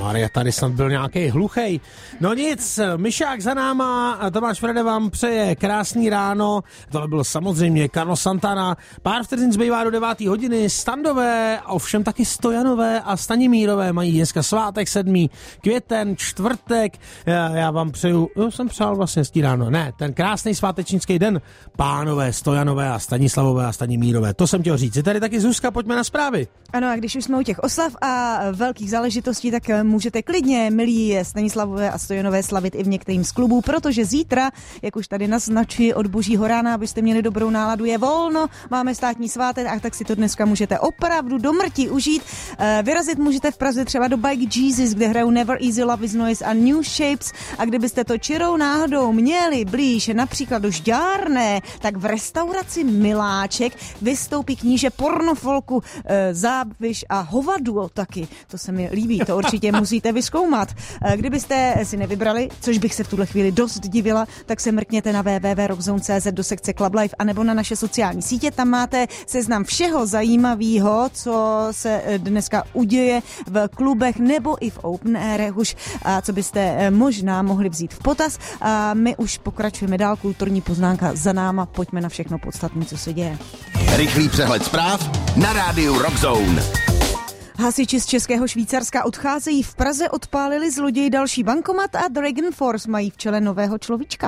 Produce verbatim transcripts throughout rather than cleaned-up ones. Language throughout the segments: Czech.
Maria, tady snad byl nějaký hluchej. No nic, Myšák za náma, Tomáš Frede vám přeje krásný ráno. Tohle bylo samozřejmě Carlos Santana. Pár vteřin zbývá do deváté hodiny. Standové, ovšem taky Stojanové a Stanimírové mají dneska svátek, sedmý květen, čtvrtek. Já, já vám přeju, jo, jsem přál vlastně hezký ráno. Ne, ten krásný svátečnický den. Pánové, Stojanové a Stanislavové a Stanimírové. To jsem chtěl říct. Je tady taky Zuzka, pojďme na zprávy. Ano, a když už jsme u těch oslav a velkých záležitostí, tak můžete klidně, milí Stanislavové a Stojanové, slavit i v některým z klubů, protože zítra, jak už tady naznačuji od božího rána, abyste měli dobrou náladu, je volno, máme státní svátek, a tak si to dneska můžete opravdu do mrti užít. Vyrazit můžete v Praze třeba do Bike Jesus, kde hrajou Never Easy, Love is Noise a New Shapes, a kdybyste to čirou náhodou měli blíž například do Žďárné, tak v restauraci Miláček vystoupí kníže pornofolku Záviš a Hovadu taky. To se mi líbí, to určitě musíte vyzkoumat. Kdybyste si nevybrali, což bych se v tuhle chvíli dost divila, tak se mrkněte na w w w tečka rockzone tečka c z do sekce Club Life anebo na naše sociální sítě. Tam máte seznam všeho zajímavého, co se dneska uděje v klubech nebo i v open airech už, a co byste možná mohli vzít v potaz. A my už pokračujeme dál, kulturní poznámka za náma, pojďme na všechno podstatné, co se děje. Rychlý přehled zpráv na rádiu Rockzone. Hasiči z Českého Švýcarska odcházejí, v Praze odpálili zloději další bankomat a Dragon Force mají v čele nového človíčka.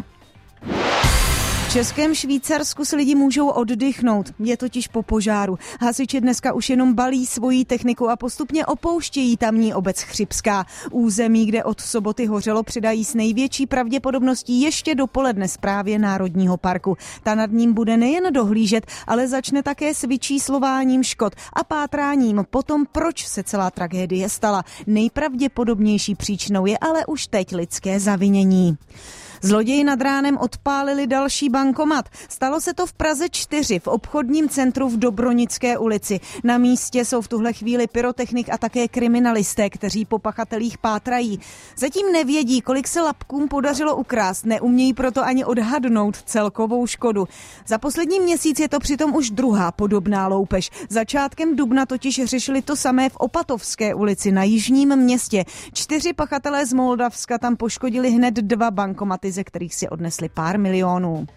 V Českém Švýcarsku si lidi můžou oddychnout, je totiž po požáru. Hasiči dneska už jenom balí svoji techniku a postupně opouštějí tamní obec Chřibská. Území, kde od soboty hořelo, přidají s největší pravděpodobností ještě dopoledne správě Národního parku. Ta nad ním bude nejen dohlížet, ale začne také s vyčíslováním škod a pátráním po tom, proč se celá tragédie stala. Nejpravděpodobnější příčinou je ale už teď lidské zavinění. Zloději nad ránem odpálili další bankomat. Stalo se to v Praze čtyři v obchodním centru v Dobronické ulici. Na místě jsou v tuhle chvíli pyrotechnik a také kriminalisté, kteří po pachatelích pátrají. Zatím nevědí, kolik se lapkům podařilo ukrást, neumějí proto ani odhadnout celkovou škodu. Za poslední měsíc je to přitom už druhá podobná loupež. Začátkem dubna totiž řešili to samé v Opatovské ulici na jižním městě. Čtyři pachatelé z Moldavska tam poškodili hned dva bankomaty, ze kterých si odnesli pár milionů.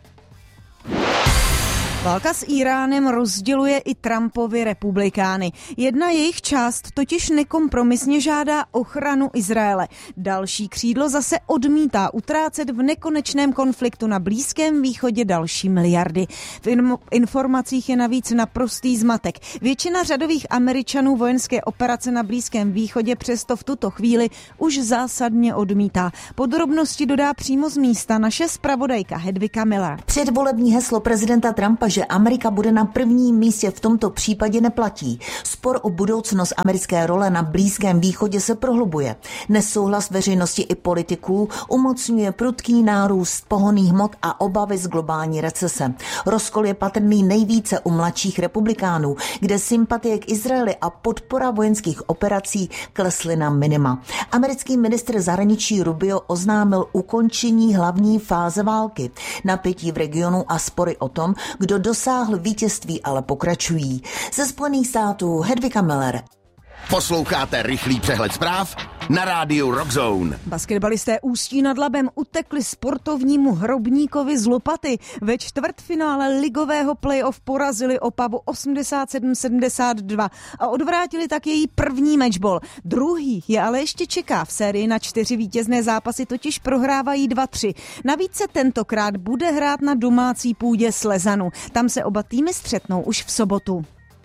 Válka s Íránem rozděluje i Trumpovy republikány. Jedna jejich část totiž nekompromisně žádá ochranu Izraele. Další křídlo zase odmítá utrácet v nekonečném konfliktu na Blízkém východě další miliardy. V informacích je navíc naprostý zmatek. Většina řadových Američanů vojenské operace na Blízkém východě přesto v tuto chvíli už zásadně odmítá. Podrobnosti dodá přímo z místa naše zpravodajka Hedvika Miller. Předvolební heslo prezidenta Trumpa, že Amerika bude na prvním místě, v tomto případě neplatí. Spor o budoucnost americké role na Blízkém východě se prohlubuje. Nesouhlas veřejnosti i politiků umocňuje prudký nárůst pohonných hmot a obavy z globální recese. Rozkol je patrný nejvíce u mladších republikánů, kde sympatie k Izraeli a podpora vojenských operací klesly na minima. Americký ministr zahraničí Rubio oznámil ukončení hlavní fáze války. Napětí v regionu a spory o tom, kdo dosáhl vítězství, ale pokračují. Ze Spojených států Hedvika Miller. Posloucháte rychlý přehled zpráv na rádiu Rockzone. Basketbalisté Ústí nad Labem utekli sportovnímu Hrobníkovi z Lopaty. Ve čtvrtfinále ligového playoff porazili Opavu osmdesát sedm sedmdesát dva a odvrátili tak její první matchball. Druhý je ale ještě čeká. V sérii na čtyři vítězné zápasy totiž prohrávají dva tři. Navíc se tentokrát bude hrát na domácí půdě Slezanu. Tam se oba týmy střetnou už v sobotu.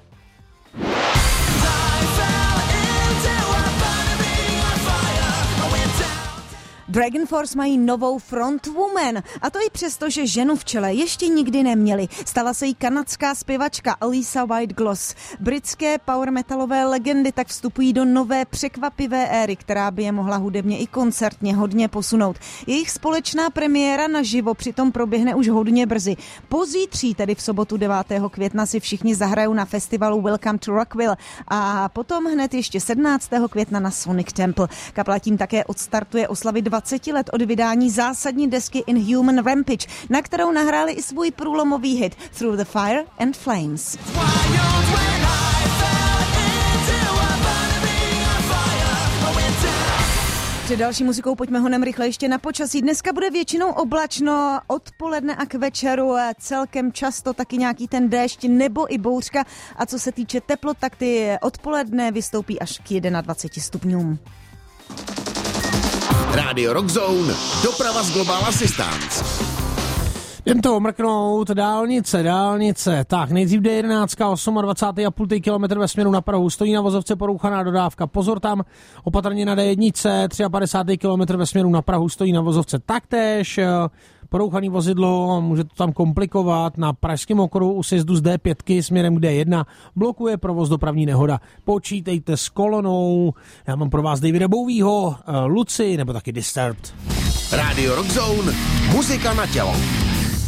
Dragon Force mají novou frontwoman, a to i přesto, že ženu v čele ještě nikdy neměli. Stala se jí kanadská zpěvačka Alisa White-Gloss. Britské power metalové legendy tak vstupují do nové překvapivé éry, která by je mohla hudebně i koncertně hodně posunout. Jejich společná premiéra naživo přitom proběhne už hodně brzy. Pozítří, tedy v sobotu devátého května, si všichni zahrajou na festivalu Welcome to Rockville a potom hned ještě sedmnáctého května na Sonic Temple. Kapela tím také odstartuje oslavy dvacet let od vydání zásadní desky Inhuman Rampage, na kterou nahráli i svůj průlomový hit Through the Fire and Flames. Před další muzikou pojďme honem rychle ještě na počasí. Dneska bude většinou oblačno, odpoledne a k večeru celkem často taky nějaký ten déšť nebo i bouřka. A co se týče teplot, tak ty odpoledne vystoupí až k dvaceti jednomu stupňům. Rádio Rock Zone, doprava z Global Assistance. Jen to mrknout, dálnice, dálnice. Tak, nejdřív D jedenáct, dvacet osm celá pět kilometr ve směru na Prahu. Stojí na vozovce porouchaná dodávka. Pozor tam, opatrně na D jedna, padesát tři kilometrů ve směru na Prahu. Stojí na vozovce taktéž. Porouchaný vozidlo, může to tam komplikovat. Na pražském okruhu u sjezdu z D pět směrem k D jedna blokuje provoz dopravní nehoda. Počítejte s kolonou. Já mám pro vás Davida Bowieho, Luci nebo taky Disturbed. Rádio Rock Zone, muzika na tělo.